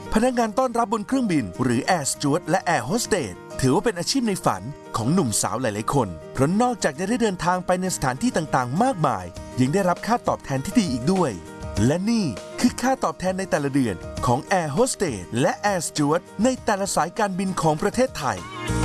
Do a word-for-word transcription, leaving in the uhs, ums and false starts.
พนักงานต้อนรับบนเครื่องบินหรือแอร์สจ๊วตและแอร์โฮสเตสถือว่าเป็นอาชีพในฝันของหนุ่มสาวหลายๆคนเพราะนอกจากจะได้เดินทางไปในสถานที่ต่างๆมากมายยังได้รับค่าตอบแทนที่ดีอีกด้วยและนี่คือค่าตอบแทนในแต่ละเดือนของแอร์โฮสเตสและแอร์สจ๊วตในแต่ละสายการบินของประเทศไทย